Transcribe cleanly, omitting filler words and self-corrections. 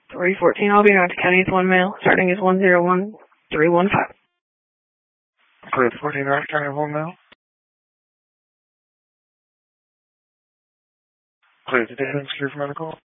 314, I'll be on to County with 1 male. Starting is 101315. Clear 14 North County, 1 male. Clear today, secure for medical.